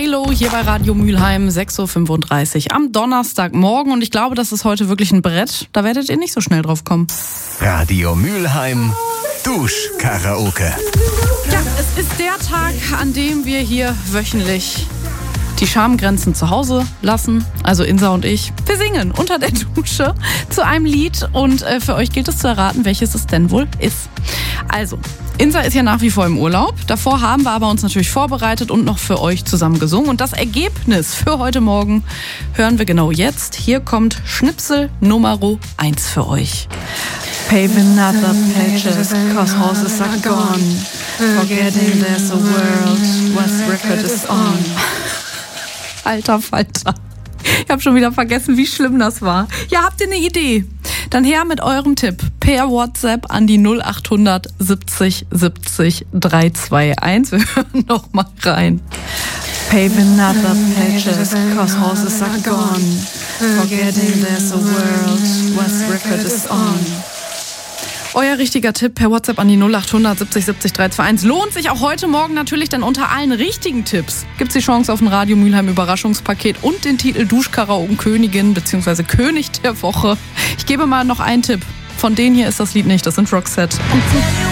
Hallo, hier bei Radio Mülheim, 6.35 Uhr am Donnerstagmorgen. Und ich glaube, das ist heute wirklich ein Brett. Da werdet ihr nicht so schnell drauf kommen. Radio Mülheim, Duschkaraoke. Ja, es ist der Tag, an dem wir hier wöchentlich die Schamgrenzen zu Hause lassen. Also Insa und ich. Wir singen unter der Dusche zu einem Lied. Und für euch gilt es zu erraten, welches es denn wohl ist. Also, Insa ist ja nach wie vor im Urlaub. Davor haben wir aber uns natürlich vorbereitet und noch für euch zusammen gesungen. Und das Ergebnis für heute Morgen hören wir genau jetzt. Hier kommt Schnipsel Nummer 1 für euch. Paving other pages, cause horses are gone. Forgetting there's a world, what's record is on. Alter Falter. Ich habe schon wieder vergessen, wie schlimm das war. Ja, habt ihr eine Idee? Dann her mit eurem Tipp per WhatsApp an die 0800 70 70 321. Wir hören noch mal rein. Paving other pages, cause horses are gone. Forgetting there's a world, what's record is on. Euer richtiger Tipp per WhatsApp an die 0800 70 70 321. Lohnt sich auch heute Morgen natürlich, denn unter allen richtigen Tipps gibt's die Chance auf ein Radio Mülheim Überraschungspaket und den Titel Duschkaraoke-Königin bzw. König der Woche. Ich gebe mal noch einen Tipp. Von denen hier ist das Lied nicht, das sind Roxette.